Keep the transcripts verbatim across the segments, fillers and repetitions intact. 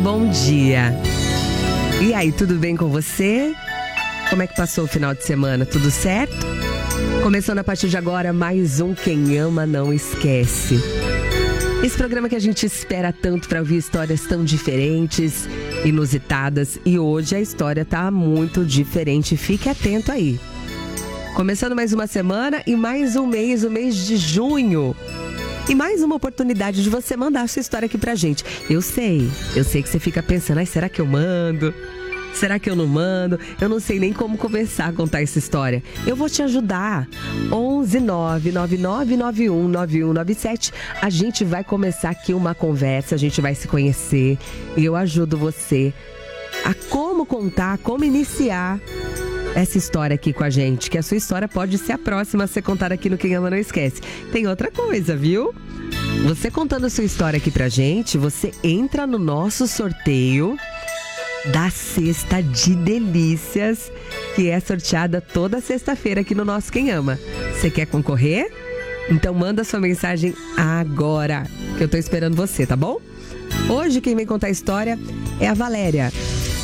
bom dia. E aí, tudo bem com você? Como é que passou o final de semana? Tudo certo? Começando a partir de agora mais um Quem Ama Não Esquece. Esse programa que a gente espera tanto para ouvir histórias tão diferentes, inusitadas. E hoje a história tá muito diferente. Fique atento aí. Começando mais uma semana e mais um mês, o mês de junho. E mais uma oportunidade de você mandar a sua história aqui pra gente. Eu sei, eu sei que você fica pensando, ai, será que eu mando? Será que eu não mando? Eu não sei nem como começar a contar essa história. Eu vou te ajudar. onze nove nove nove nove um nove um nove sete. A gente vai começar aqui uma conversa, a gente vai se conhecer. E eu ajudo você a como contar, como iniciar essa história aqui com a gente, que a sua história pode ser a próxima a ser contada aqui no Quem Ama Não Esquece. Tem outra coisa, viu? Você contando a sua história aqui pra gente, você entra no nosso sorteio da Cesta de Delícias, que é sorteada toda sexta-feira aqui no nosso Quem Ama. Você quer concorrer? Então manda sua mensagem agora, que eu tô esperando você, tá bom? Hoje quem vem contar a história é a Valéria.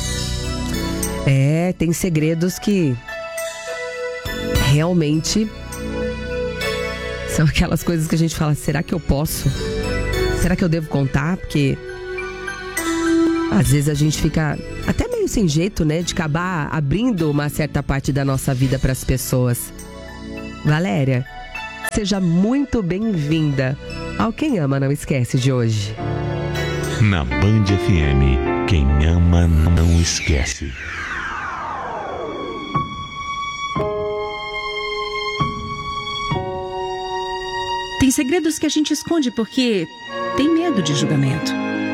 É, tem segredos que realmente são aquelas coisas que a gente fala, será que eu posso? Será que eu devo contar? Porque às vezes a gente fica até meio sem jeito, né? De acabar abrindo uma certa parte da nossa vida para as pessoas. Valéria, seja muito bem-vinda ao Quem Ama Não Esquece de hoje. Na Band F M, quem ama não esquece. Tem segredos que a gente esconde porque tem medo de julgamento.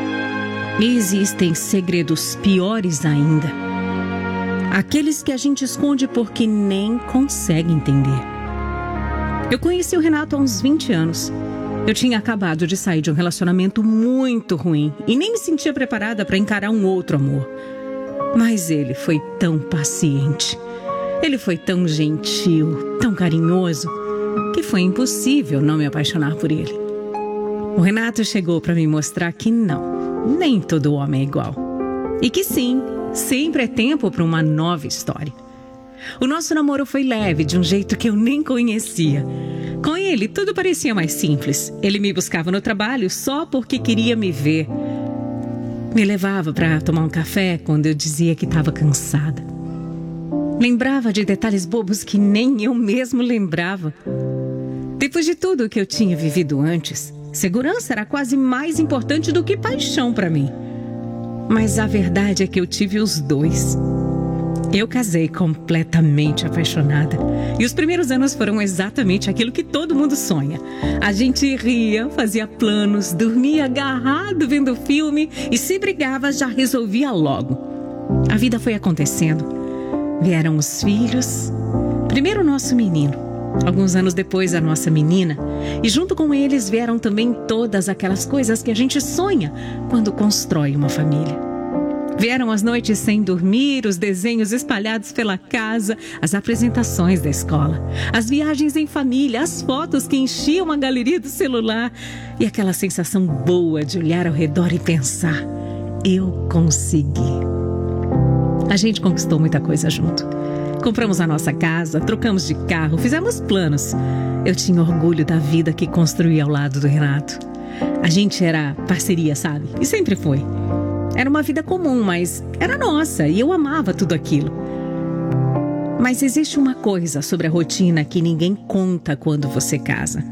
E existem segredos piores ainda. Aqueles que a gente esconde porque nem consegue entender. Eu conheci o Renato há uns vinte anos. Eu tinha acabado de sair de um relacionamento muito ruim e nem me sentia preparada para encarar um outro amor. Mas ele foi tão paciente. Ele foi tão gentil, tão carinhoso, que foi impossível não me apaixonar por ele. O Renato chegou para me mostrar que não, nem todo homem é igual. E que sim, sempre é tempo para uma nova história. O nosso namoro foi leve, de um jeito que eu nem conhecia. Com ele, tudo parecia mais simples. Ele me buscava no trabalho só porque queria me ver. Me levava para tomar um café quando eu dizia que estava cansada. Lembrava de detalhes bobos que nem eu mesmo lembrava. Depois de tudo que eu tinha vivido antes, segurança era quase mais importante do que paixão para mim. Mas a verdade é que eu tive os dois. Eu casei completamente apaixonada. E os primeiros anos foram exatamente aquilo que todo mundo sonha. A gente ria, fazia planos, dormia agarrado vendo filme e se brigava já resolvia logo. A vida foi acontecendo. Vieram os filhos. Primeiro o nosso menino. Alguns anos depois a nossa menina. E junto com eles vieram também todas aquelas coisas que a gente sonha quando constrói uma família. Vieram as noites sem dormir, os desenhos espalhados pela casa, as apresentações da escola, as viagens em família, as fotos que enchiam a galeria do celular e aquela sensação boa de olhar ao redor e pensar, eu consegui. A gente conquistou muita coisa junto. Compramos a nossa casa, trocamos de carro, fizemos planos. Eu tinha orgulho da vida que construí ao lado do Renato. A gente era parceria, sabe? E sempre foi. Era uma vida comum, mas era nossa e eu amava tudo aquilo. Mas existe uma coisa sobre a rotina que ninguém conta quando você casa.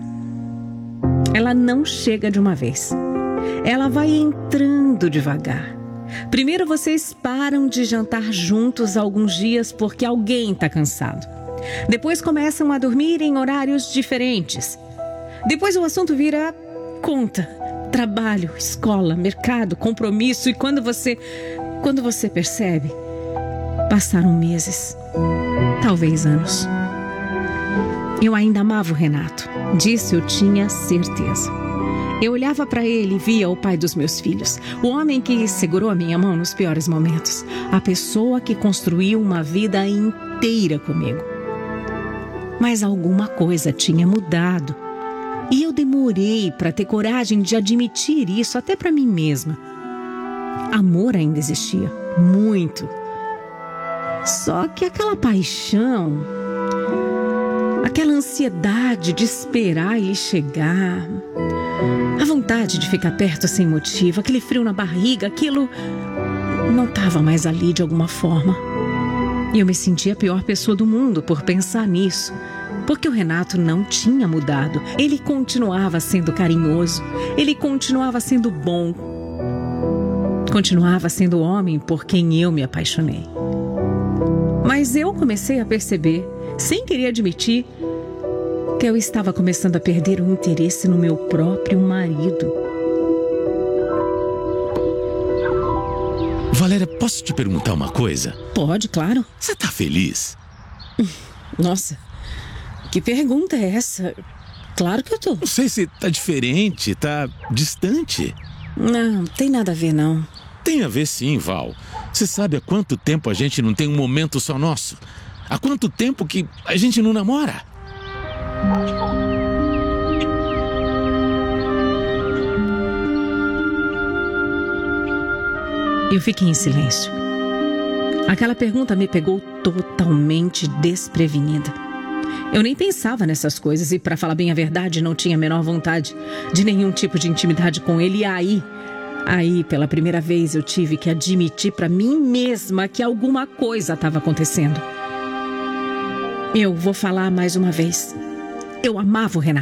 Ela não chega de uma vez. Ela vai entrando devagar. Primeiro vocês param de jantar juntos alguns dias porque alguém está cansado. Depois começam a dormir em horários diferentes. Depois o assunto vira conta. Trabalho, escola, mercado, compromisso e quando você, quando você percebe, passaram meses, talvez anos. Eu ainda amava o Renato, disso eu tinha certeza. Eu olhava para ele e via o pai dos meus filhos, o homem que segurou a minha mão nos piores momentos, a pessoa que construiu uma vida inteira comigo. Mas alguma coisa tinha mudado. E eu demorei para ter coragem de admitir isso até para mim mesma. Amor ainda existia, muito. Só que aquela paixão, aquela ansiedade de esperar ele chegar, a vontade de ficar perto sem motivo, aquele frio na barriga, aquilo não estava mais ali de alguma forma. E eu me sentia a pior pessoa do mundo por pensar nisso. Porque o Renato não tinha mudado. Ele continuava sendo carinhoso. Ele continuava sendo bom. Continuava sendo o homem por quem eu me apaixonei. Mas eu comecei a perceber, sem querer admitir, que eu estava começando a perder o interesse no meu próprio marido. Valéria, posso te perguntar uma coisa? Pode, claro. Você tá feliz? Nossa, que pergunta é essa? Claro que eu tô. Não sei se tá diferente, tá distante. Não, tem nada a ver, não. Tem a ver sim, Val. Você sabe há quanto tempo a gente não tem um momento só nosso? Há quanto tempo que a gente não namora? Eu fiquei em silêncio. Aquela pergunta me pegou totalmente desprevenida. Eu nem pensava nessas coisas e, para falar bem a verdade, não tinha a menor vontade de nenhum tipo de intimidade com ele. E aí, aí, pela primeira vez, eu tive que admitir para mim mesma que alguma coisa estava acontecendo. Eu vou falar mais uma vez. Eu amava o Renato.